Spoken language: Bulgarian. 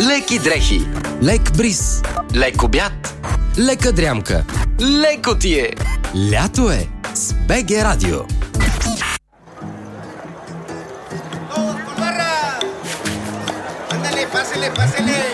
леки дрехи, лек бриз, лек обяд, лека дрямка. леко ти е. Лято е с БГ Радио. Ándale, pásele.